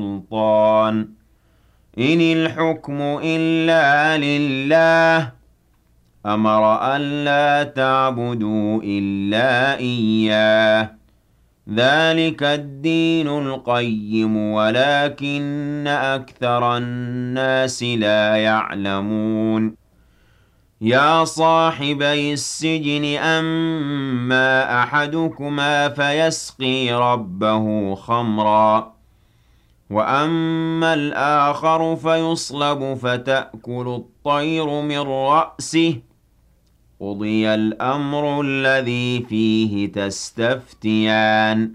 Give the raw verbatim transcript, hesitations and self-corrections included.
سُلْطَانٌ إِنِ الْحُكْمُ إِلَّا لِلَّهِ أَمَرَ أَلَّا تَعْبُدُوا إِلَّا إِيَّاهُ ذَلِكَ الدِّينُ الْقَيِّمُ وَلَٰكِنَّ أَكْثَرَ النَّاسِ لَا يَعْلَمُونَ يَا صَاحِبَيِ السِّجْنِ أَمَّا أَحَدُكُمَا فَيَسْقِي رَبَّهُ خَمْرًا وَأَمَّا الْآخَرُ فَيُصْلَبُ فَتَأْكُلُ الطَّيْرُ مِن رَّأْسِهِ ۚ قُضِيَ الْأَمْرُ الَّذِي فِيهِ تَسْتَفْتِيَانِ